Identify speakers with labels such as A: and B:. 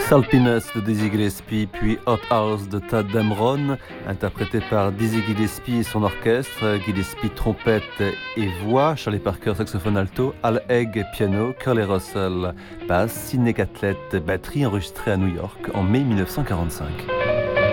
A: Salpinus de Dizzy Gillespie, puis Hot House de Tad Dameron, interprété par Dizzy Gillespie et son orchestre. Gillespie trompette et voix, Charlie Parker saxophone alto, Al Egg piano, Curly Russell basse, Sidney Catlett batterie, enregistré à New York en mai 1945.